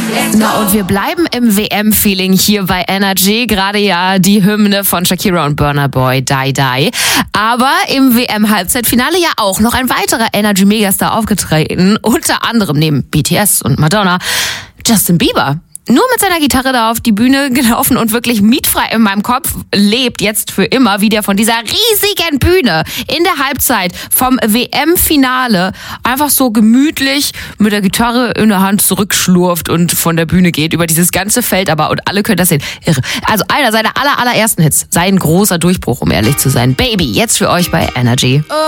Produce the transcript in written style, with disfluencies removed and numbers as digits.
Na und wir bleiben im WM-Feeling hier bei Energy. Gerade ja die Hymne von Shakira und Burna Boy, Die Die. Aber im WM-Halbzeitfinale ja auch noch ein weiterer Energy-Megastar aufgetreten. Unter anderem neben BTS und Madonna, Justin Bieber. Nur mit seiner Gitarre da auf die Bühne gelaufen und wirklich mietfrei in meinem Kopf lebt jetzt für immer wieder von dieser riesigen Bühne in der Halbzeit vom WM-Finale einfach so gemütlich mit der Gitarre in der Hand zurückschlurft und von der Bühne geht über dieses ganze Feld aber und alle können das sehen. Irre. Also einer seiner allerersten Hits, sein großer Durchbruch, um ehrlich zu sein. Baby, jetzt für euch bei Energy.